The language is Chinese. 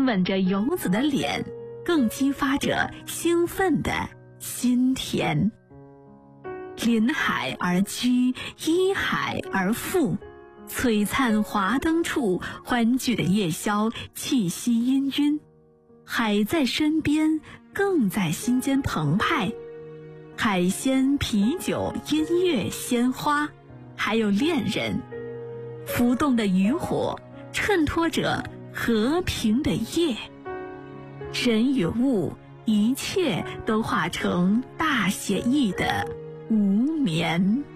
亲吻着游子的脸，更激发着兴奋的心田。临海而居，依海而富，璀璨华灯处，欢聚的夜宵，气息氤氲。海在身边，更在心间澎湃。海鲜、啤酒、音乐、鲜花，还有恋人，浮动的渔火衬托着和平的夜。人与物，一切都化成大写意的无眠。